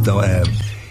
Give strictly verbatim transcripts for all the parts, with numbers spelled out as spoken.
Então, é...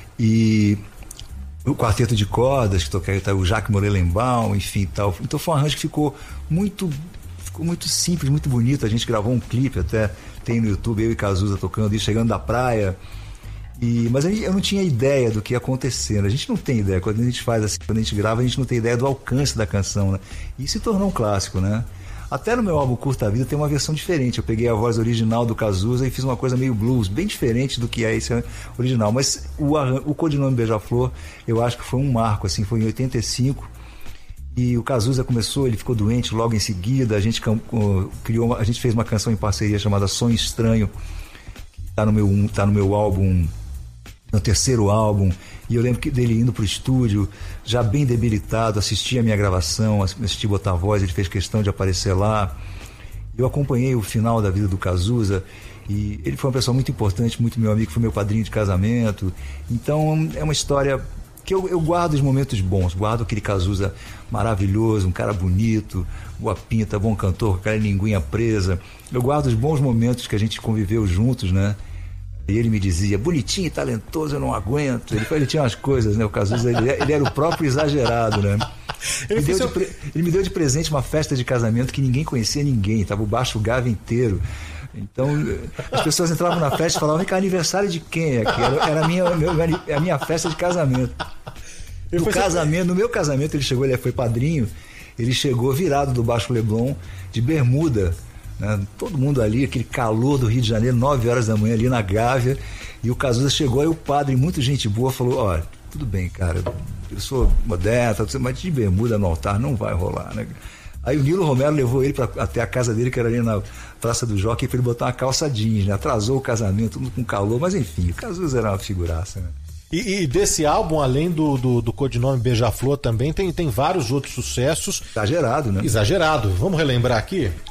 E o quarteto de cordas, que toquei, tá, o Jacques Morelenbaum, enfim, tal. Então foi um arranjo que ficou muito... Ficou muito simples, muito bonito. A gente gravou um clipe, até tem no YouTube, eu e Cazuza tocando isso, chegando da praia. E, mas eu não tinha ideia do que ia acontecendo. A gente não tem ideia. Quando a gente faz assim, quando a gente grava, a gente não tem ideia do alcance da canção, né? E se tornou um clássico, né? Até no meu álbum Curta Vida tem uma versão diferente. Eu peguei a voz original do Cazuza e fiz uma coisa meio blues, bem diferente do que é esse original. Mas o, o codinome Beija-Flor, eu acho que foi um marco, assim, foi em oitenta e cinco. E o Cazuza começou, ele ficou doente logo em seguida. A gente criou, a gente fez uma canção em parceria chamada Sonho Estranho, que está no meu, tá no meu álbum, no terceiro álbum. E eu lembro que dele indo pro estúdio, já bem debilitado, assisti a minha gravação, assisti botar voz, ele fez questão de aparecer lá. Eu acompanhei o final da vida do Cazuza e ele foi uma pessoa muito importante, muito meu amigo, foi meu padrinho de casamento. Então é uma história que eu, eu guardo os momentos bons, guardo aquele Cazuza maravilhoso, um cara bonito, boa pinta, bom cantor, com aquela linguinha presa. Eu guardo os bons momentos que a gente conviveu juntos, né? E ele me dizia, bonitinho e talentoso, eu não aguento. Ele, ele tinha umas coisas, né? O Cazuza, ele, ele era o próprio exagerado, né? Ele, me deu de, ele me deu de presente uma festa de casamento que ninguém conhecia ninguém, tava o Baixo Gávea inteiro. Então, as pessoas entravam na festa e falavam, vem cá, aniversário de quem é aqui? Era, era a, minha, meu, a minha festa de casamento. No casamento, no meu casamento, ele chegou, ele foi padrinho, ele chegou virado do Baixo Leblon, de bermuda, né? Todo mundo ali, aquele calor do Rio de Janeiro, nove horas da manhã ali na Gávea, e o Cazuza chegou, aí o padre, muito gente boa, falou, ó, tudo bem, cara, eu sou moderno, mas de bermuda no altar não vai rolar, né? Aí o Nilo Romero levou ele pra, até a casa dele, que era ali na Praça do Jockey, para ele botar uma calça jeans, né? Atrasou o casamento, tudo com calor, mas enfim, o Cazuza era uma figuraça, né? E, e desse álbum, além do, do, do codinome Beija-Flor, também tem, tem vários outros sucessos. Exagerado, né? Exagerado. Vamos relembrar aqui?